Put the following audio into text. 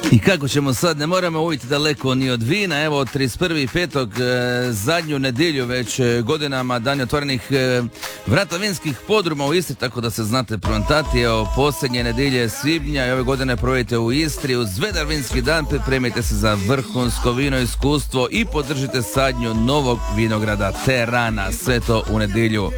I kako ćemo sad, ne moramo ujiti daleko ni od vina, evo od 31.5. Zadnju nedjelju već godinama dan otvorenih vrata vinskih podruma u Istri, tako da se znate prontati. Evo posljednje nedjelje svibnja i ove godine provedite u Istri uz Vedar vinski dan, pripremite se za vrhunsko vino iskustvo i podržite sadnju novog vinograda Terana, sve to u nedjelju